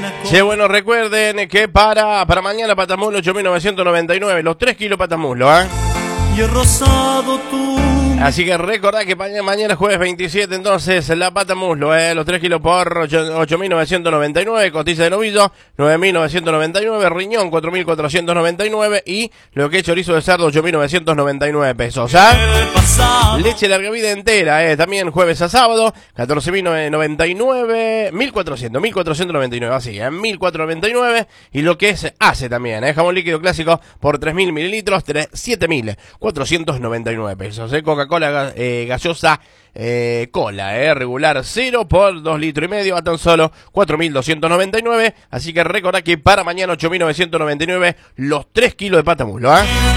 Che, bueno, recuerden que para mañana patamuslo 8.999, los 3 kilos patamuslo, Y el rosado tú. Así que recordad que mañana jueves 27, entonces la pata muslo, los 3 kilos por 8.999, costilla de novillo 9.999, riñón 4.499 y lo que es chorizo de cerdo 8.999 pesos. Leche larga vida entera, también jueves a sábado 14.099, 1.499, así, 1.499 y lo que es ACE también, jamón líquido clásico por 3.000 mililitros, 7.499 pesos. Coca-Cola gaseosa cola, regular 0 por 2,5 litros, a tan solo 4.299. Así que recordad que para mañana 8.999 los 3 kilos de pata muslo,